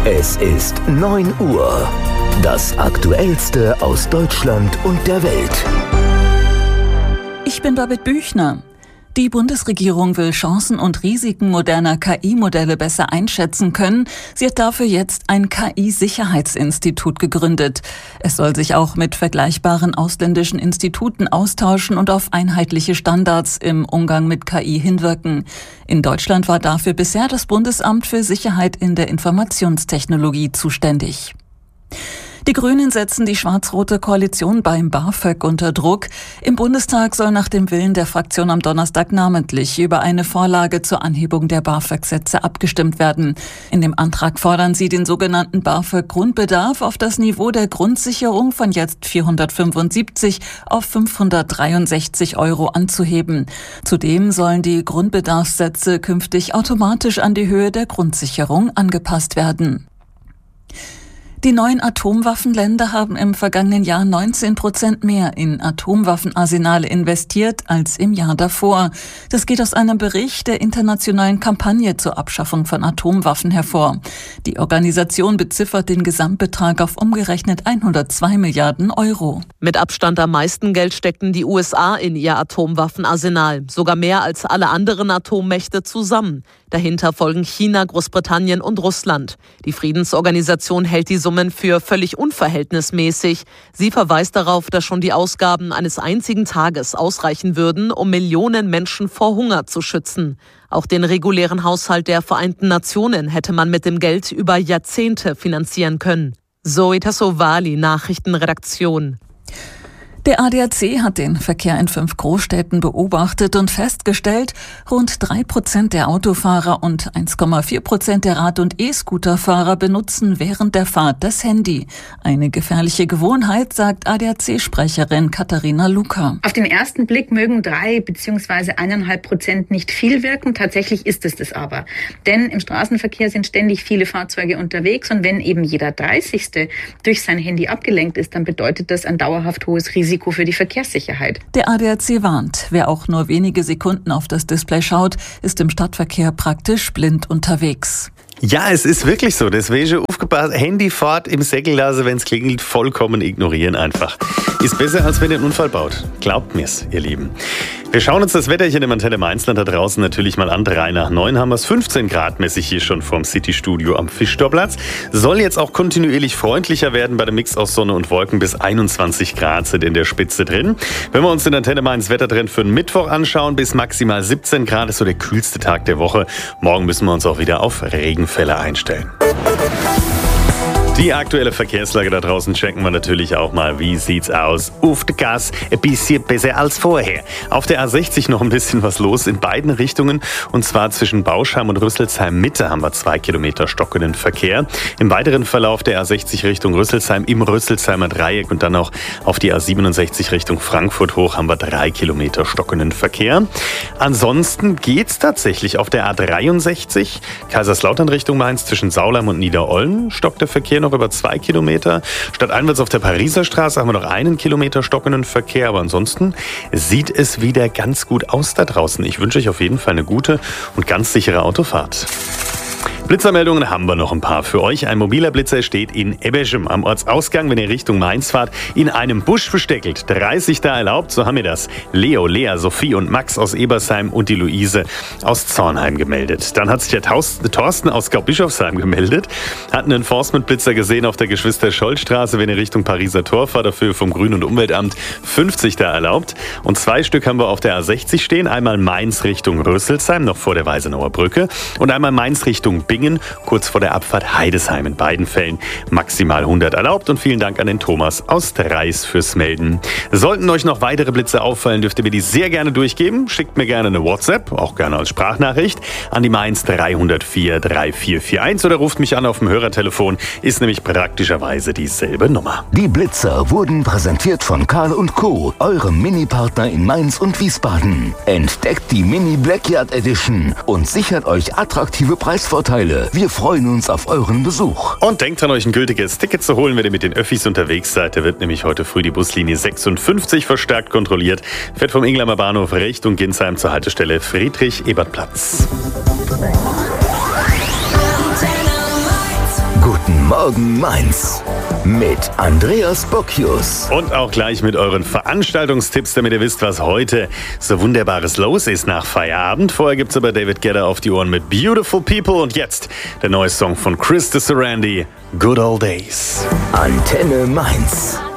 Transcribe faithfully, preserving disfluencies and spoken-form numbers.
Es ist neun Uhr. Das Aktuellste aus Deutschland und der Welt. Ich bin David Büchner. Die Bundesregierung will Chancen und Risiken moderner K I-Modelle besser einschätzen können. Sie hat dafür jetzt ein K I-Sicherheitsinstitut gegründet. Es soll sich auch mit vergleichbaren ausländischen Instituten austauschen und auf einheitliche Standards im Umgang mit K I hinwirken. In Deutschland war dafür bisher das Bundesamt für Sicherheit in der Informationstechnologie zuständig. Die Grünen setzen die schwarz-rote Koalition beim BAföG unter Druck. Im Bundestag soll nach dem Willen der Fraktion am Donnerstag namentlich über eine Vorlage zur Anhebung der BAföG-Sätze abgestimmt werden. In dem Antrag fordern sie, den sogenannten BAföG-Grundbedarf auf das Niveau der Grundsicherung von jetzt vierhundertfünfundsiebzig auf fünfhundertdreiundsechzig Euro anzuheben. Zudem sollen die Grundbedarfssätze künftig automatisch an die Höhe der Grundsicherung angepasst werden. Die neuen Atomwaffenländer haben im vergangenen Jahr neunzehn Prozent mehr in Atomwaffenarsenale investiert als im Jahr davor. Das geht aus einem Bericht der internationalen Kampagne zur Abschaffung von Atomwaffen hervor. Die Organisation beziffert den Gesamtbetrag auf umgerechnet hundertzwei Milliarden Euro. Mit Abstand am meisten Geld steckten die U S A in ihr Atomwaffenarsenal, sogar mehr als alle anderen Atommächte zusammen. Dahinter folgen China, Großbritannien und Russland. Die Friedensorganisation hält die Summen für völlig unverhältnismäßig. Sie verweist darauf, dass schon die Ausgaben eines einzigen Tages ausreichen würden, um Millionen Menschen vor Hunger zu schützen. Auch den regulären Haushalt der Vereinten Nationen hätte man mit dem Geld über Jahrzehnte finanzieren können. Zoe Tassovali, Nachrichtenredaktion. Der A D A C hat den Verkehr in fünf Großstädten beobachtet und festgestellt, rund drei Prozent der Autofahrer und eins Komma vier Prozent der Rad- und E-Scooterfahrer benutzen während der Fahrt das Handy. Eine gefährliche Gewohnheit, sagt A D A C-Sprecherin Katharina Luca. Auf den ersten Blick mögen drei bzw. eineinhalb Prozent nicht viel wirken. Tatsächlich ist es das aber. Denn im Straßenverkehr sind ständig viele Fahrzeuge unterwegs und wenn eben jeder dreißigste durch sein Handy abgelenkt ist, dann bedeutet das ein dauerhaft hohes Risiko für die Verkehrssicherheit. Der A D A C warnt, wer auch nur wenige Sekunden auf das Display schaut, ist im Stadtverkehr praktisch blind unterwegs. Ja, es ist wirklich so. Deswegen aufgepasst, Handyfahrt im Säckellase, wenn es klingelt, vollkommen ignorieren einfach. Ist besser, als wenn ihr einen Unfall baut. Glaubt mir's, ihr Lieben. Wir schauen uns das Wetter hier im Antenne Mainzland da draußen natürlich mal an. Drei nach neun haben wir es, fünfzehn Grad mäßig hier schon vorm City-Studio am Fischtorplatz. Soll jetzt auch kontinuierlich freundlicher werden bei dem Mix aus Sonne und Wolken. Bis einundzwanzig Grad sind in der Spitze drin. Wenn wir uns den Antenne Mainz Wettertrend für den Mittwoch anschauen, bis maximal siebzehn Grad ist so der kühlste Tag der Woche. Morgen müssen wir uns auch wieder auf Regenfälle einstellen. Die aktuelle Verkehrslage da draußen checken wir natürlich auch mal. Wie sieht's aus? Auf der Gas ein bisschen besser als vorher. Auf der A sechzig noch ein bisschen was los in beiden Richtungen. Und zwar zwischen Bauschheim und Rüsselsheim Mitte haben wir zwei Kilometer stockenden Verkehr. Im weiteren Verlauf der A sechzig Richtung Rüsselsheim im Rüsselsheimer Dreieck und dann auch auf die A siebenundsechzig Richtung Frankfurt hoch haben wir drei Kilometer stockenden Verkehr. Ansonsten geht's tatsächlich auf der A dreiundsechzig Kaiserslautern Richtung Mainz zwischen Saulam und Niederollen stockt der Verkehr noch über zwei Kilometer. Stadteinwärts auf der Pariser Straße haben wir noch einen Kilometer stockenden Verkehr, aber ansonsten sieht es wieder ganz gut aus da draußen. Ich wünsche euch auf jeden Fall eine gute und ganz sichere Autofahrt. Blitzermeldungen haben wir noch ein paar für euch. Ein mobiler Blitzer steht in Ebeschem am Ortsausgang, wenn ihr Richtung Mainz fahrt, in einem Busch versteckelt. dreißig da erlaubt, so haben wir das. Leo, Lea, Sophie und Max aus Ebersheim und die Luise aus Zornheim gemeldet. Dann hat sich der Thorsten aus Gaubischofsheim gemeldet, hat einen Enforcement-Blitzer gesehen auf der Geschwister-Scholl-Straße, wenn ihr Richtung Pariser Tor fahrt, dafür vom Grün- und Umweltamt fünfzig da erlaubt. Und zwei Stück haben wir auf der A sechzig stehen, einmal Mainz Richtung Rüsselsheim, noch vor der Weißenauer Brücke, und einmal Mainz Richtung Bingen, kurz vor der Abfahrt Heidesheim. In beiden Fällen maximal hundert erlaubt und vielen Dank an den Thomas aus Dreis fürs Melden. Sollten euch noch weitere Blitze auffallen, dürft ihr mir die sehr gerne durchgeben. Schickt mir gerne eine WhatsApp, auch gerne als Sprachnachricht, an die Mainz drei null vier drei vier vier eins oder ruft mich an auf dem Hörertelefon, ist nämlich praktischerweise dieselbe Nummer. Die Blitzer wurden präsentiert von Karl und Co., eurem Mini-Partner in Mainz und Wiesbaden. Entdeckt die Mini Blackyard Edition und sichert euch attraktive Preisvorteile. Wir freuen uns auf euren Besuch. Und denkt dran, euch ein gültiges Ticket zu holen, wenn ihr mit den Öffis unterwegs seid. Da wird nämlich heute früh die Buslinie sechsundfünfzig verstärkt kontrolliert. Fährt vom Inglamer Bahnhof Richtung Ginsheim zur Haltestelle Friedrich-Ebert-Platz. Gut Morgen Mainz mit Andreas Bockius. Und auch gleich mit euren Veranstaltungstipps, damit ihr wisst, was heute so Wunderbares los ist nach Feierabend. Vorher gibt's aber David Guetta auf die Ohren mit Beautiful People. Und jetzt der neue Song von Chris de Sarandi, Good Old Days. Antenne Mainz.